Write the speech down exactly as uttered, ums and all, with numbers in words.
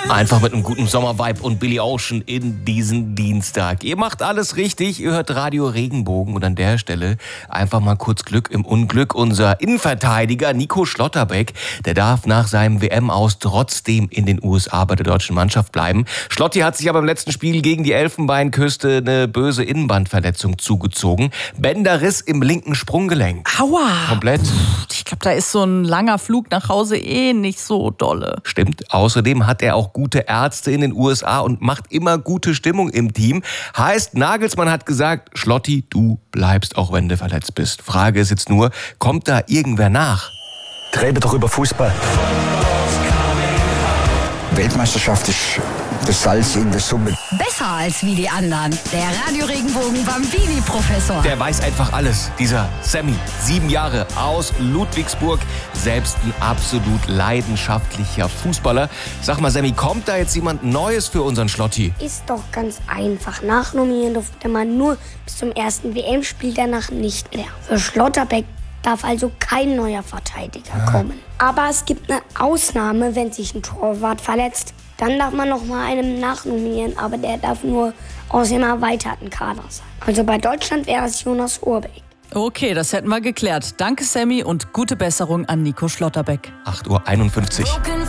Einfach mit einem guten Sommervibe und Billy Ocean in diesen Dienstag. Ihr macht alles richtig, ihr hört Radio Regenbogen und an der Stelle einfach mal kurz Glück im Unglück. Unser Innenverteidiger Nico Schlotterbeck, der darf nach seinem W M-Aus trotzdem in den U S A bei der deutschen Mannschaft bleiben. Schlotti hat sich aber im letzten Spiel gegen die Elfenbeinküste eine böse Innenbandverletzung zugezogen. Bänderriss im linken Sprunggelenk. Aua! Komplett. Ich glaube, da ist so ein langer Flug nach Hause eh nicht so dolle. Stimmt. Außerdem hat er auch gute Ärzte in den U S A und macht immer gute Stimmung im Team. Heißt, Nagelsmann hat gesagt, Schlotti, du bleibst, auch wenn du verletzt bist. Frage ist jetzt nur, kommt da irgendwer nach? Rede doch über Fußball. Weltmeisterschaft ist das Salz in der Suppe. Besser als wie die anderen. Der Radio Regenbogen Bambini-Professor. Der weiß einfach alles. Dieser Sammy, sieben Jahre aus Ludwigsburg, selbst ein absolut leidenschaftlicher Fußballer. Sag mal, Sammy, kommt da jetzt jemand Neues für unseren Schlotti? Ist doch ganz einfach. Nachnominieren durfte man nur bis zum ersten W M-Spiel, danach nicht mehr. Für Schlotterbeck darf also kein neuer Verteidiger ah. kommen. Aber es gibt eine Ausnahme, wenn sich ein Torwart verletzt. Dann darf man noch mal einem nachnominieren, aber der darf nur aus dem erweiterten Kader sein. Also bei Deutschland wäre es Jonas Urbeck. Okay, das hätten wir geklärt. Danke, Sammy, und gute Besserung an Nico Schlotterbeck. acht Uhr einundfünfzig.